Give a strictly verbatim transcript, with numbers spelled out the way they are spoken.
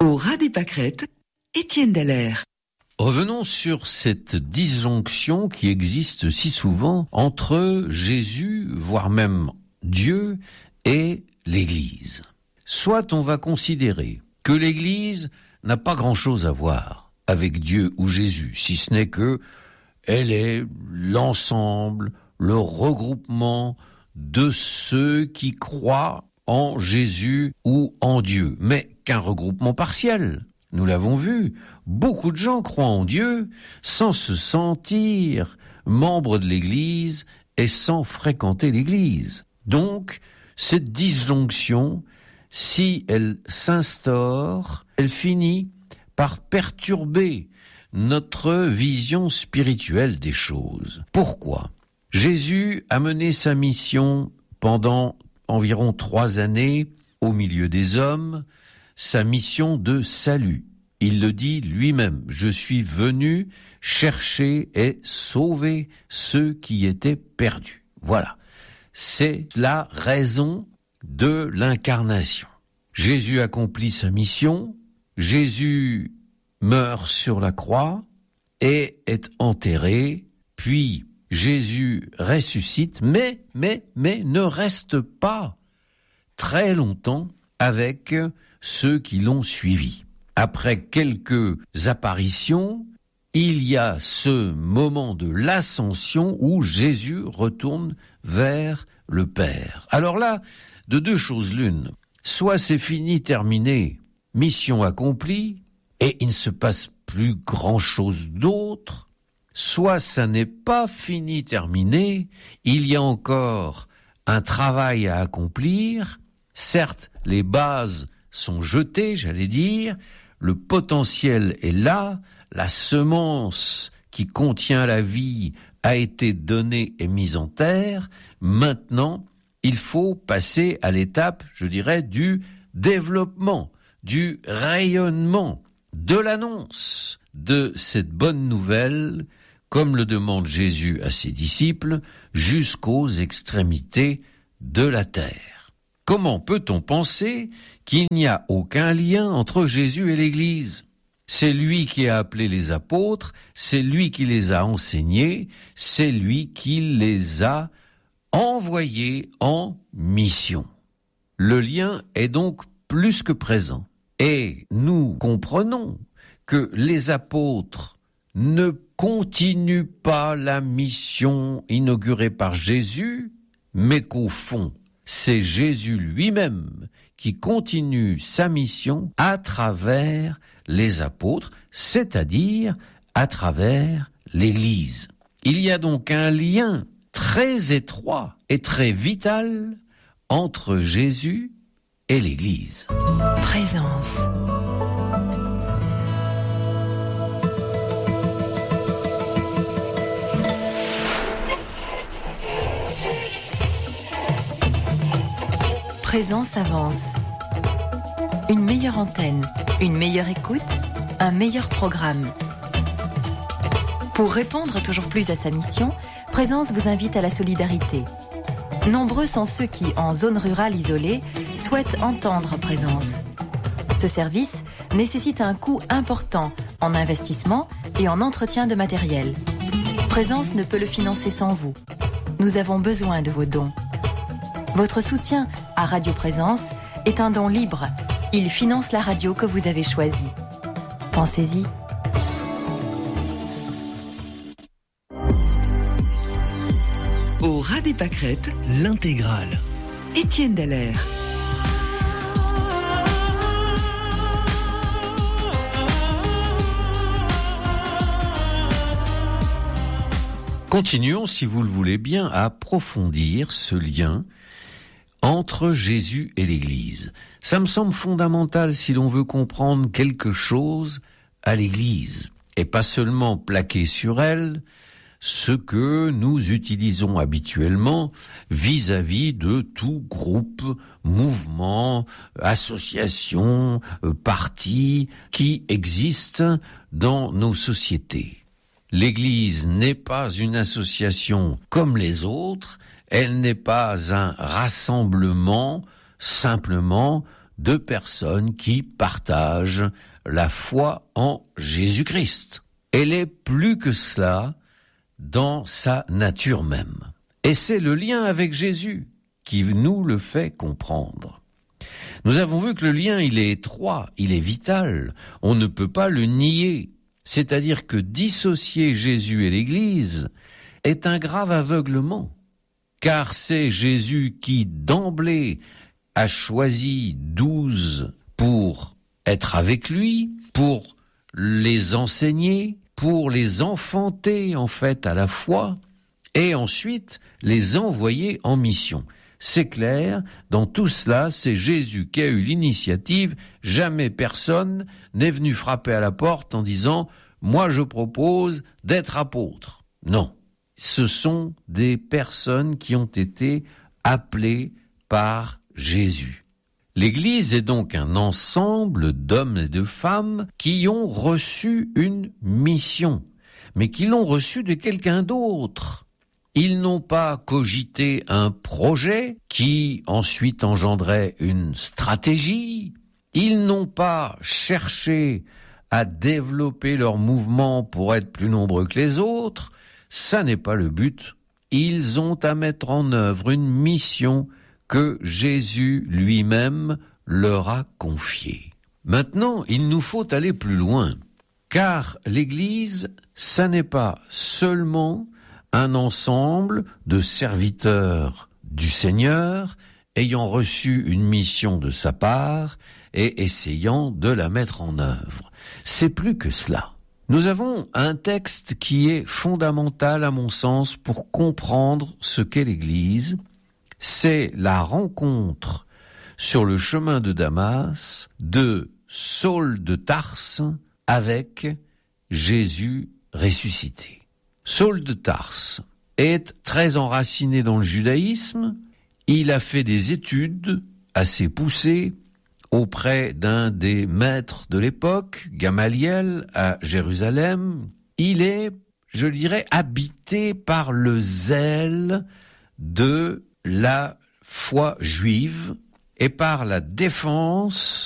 Au ras des pâquerettes, Étienne Dallaire. Revenons sur cette disjonction qui existe si souvent entre Jésus, voire même Dieu, et l'Église. Soit on va considérer que l'Église n'a pas grand-chose à voir avec Dieu ou Jésus, si ce n'est que elle est l'ensemble, le regroupement de ceux qui croient en Jésus ou en Dieu, mais qu'un regroupement partiel. Nous l'avons vu, beaucoup de gens croient en Dieu sans se sentir membres de l'Église et sans fréquenter l'Église. Donc, cette disjonction, si elle s'instaure, elle finit par perturber notre vision spirituelle des choses. Pourquoi ? Jésus a mené sa mission pendant environ trois années au milieu des hommes, sa mission de salut. Il le dit lui-même, « Je suis venu chercher et sauver ceux qui étaient perdus. » Voilà, c'est la raison de l'incarnation. Jésus accomplit sa mission, Jésus meurt sur la croix et est enterré, puis Jésus ressuscite, mais, mais, mais ne reste pas très longtemps avec ceux qui l'ont suivi. Après quelques apparitions, il y a ce moment de l'ascension où Jésus retourne vers le Père. Alors là, de deux choses l'une, soit c'est fini, terminé, mission accomplie, et il ne se passe plus grand-chose d'autre, soit ça n'est pas fini, terminé, il y a encore un travail à accomplir. Certes, les bases sont jetées, j'allais dire, le potentiel est là, la semence qui contient la vie a été donnée et mise en terre. Maintenant, il faut passer à l'étape, je dirais, du développement, du rayonnement, de l'annonce de cette bonne nouvelle, comme le demande Jésus à ses disciples, jusqu'aux extrémités de la terre. Comment peut-on penser qu'il n'y a aucun lien entre Jésus et l'Église ? C'est lui qui a appelé les apôtres, c'est lui qui les a enseignés, c'est lui qui les a envoyés en mission. Le lien est donc plus que présent. Et nous comprenons que les apôtres ne continuent pas la mission inaugurée par Jésus, mais qu'au fond, c'est Jésus lui-même qui continue sa mission à travers les apôtres, c'est-à-dire à travers l'Église. Il y a donc un lien très étroit et très vital entre Jésus et l'Église. Présence. Présence avance. Une meilleure antenne, une meilleure écoute, un meilleur programme. Pour répondre toujours plus à sa mission, Présence vous invite à la solidarité. Nombreux sont ceux qui, en zone rurale isolée, souhaitent entendre Présence. Ce service nécessite un coût important en investissement et en entretien de matériel. Présence ne peut le financer sans vous. Nous avons besoin de vos dons. Votre soutien à Radio Présence est un don libre. Il finance la radio que vous avez choisie. Pensez-y. Au ras des pâquerettes, l'intégrale. Étienne Dallaire. Continuons, si vous le voulez bien, à approfondir ce lien entre Jésus et l'Église. Ça me semble fondamental si l'on veut comprendre quelque chose à l'Église, et pas seulement plaquer sur elle ce que nous utilisons habituellement vis-à-vis de tout groupe, mouvement, association, parti qui existe dans nos sociétés. L'Église n'est pas une association comme les autres, elle n'est pas un rassemblement simplement de personnes qui partagent la foi en Jésus-Christ. Elle est plus que cela dans sa nature même. Et c'est le lien avec Jésus qui nous le fait comprendre. Nous avons vu que le lien, il est étroit, il est vital, on ne peut pas le nier. C'est-à-dire que dissocier Jésus et l'Église est un grave aveuglement, car c'est Jésus qui, d'emblée, a choisi douze pour être avec lui, pour les enseigner, pour les enfanter en fait à la foi, et ensuite les envoyer en mission. C'est clair, dans tout cela, c'est Jésus qui a eu l'initiative, jamais personne n'est venu frapper à la porte en disant « moi je propose d'être apôtre ». Non, ce sont des personnes qui ont été appelées par Jésus. L'Église est donc un ensemble d'hommes et de femmes qui ont reçu une mission, mais qui l'ont reçue de quelqu'un d'autre. Ils n'ont pas cogité un projet qui ensuite engendrait une stratégie. Ils n'ont pas cherché à développer leur mouvement pour être plus nombreux que les autres. Ça n'est pas le but. Ils ont à mettre en œuvre une mission que Jésus lui-même leur a confiée. Maintenant, il nous faut aller plus loin, car l'Église, ça n'est pas seulement un ensemble de serviteurs du Seigneur ayant reçu une mission de sa part et essayant de la mettre en œuvre. C'est plus que cela. Nous avons un texte qui est fondamental à mon sens pour comprendre ce qu'est l'Église. C'est la rencontre sur le chemin de Damas de Saul de Tarse avec Jésus ressuscité. Saul de Tarse est très enraciné dans le judaïsme. Il a fait des études assez poussées auprès d'un des maîtres de l'époque, Gamaliel, à Jérusalem. Il est, je dirais, habité par le zèle de la foi juive et par la défense